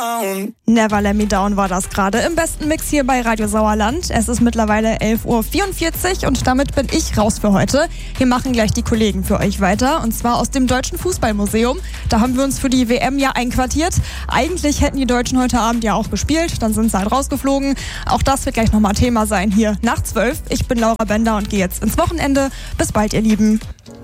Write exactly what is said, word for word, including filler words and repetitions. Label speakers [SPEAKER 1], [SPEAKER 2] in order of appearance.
[SPEAKER 1] Never Let Me Down war das gerade im besten Mix hier bei Radio Sauerland. Es ist mittlerweile elf Uhr vierundvierzig und damit bin ich raus für heute. Hier machen gleich die Kollegen für euch weiter und zwar aus dem Deutschen Fußballmuseum. Da haben wir uns für die W M ja einquartiert. Eigentlich hätten die Deutschen heute Abend ja auch gespielt, dann sind sie halt rausgeflogen. Auch das wird gleich nochmal Thema sein hier nach zwölf. Ich bin Laura Bender und gehe jetzt ins Wochenende. Bis bald, ihr Lieben.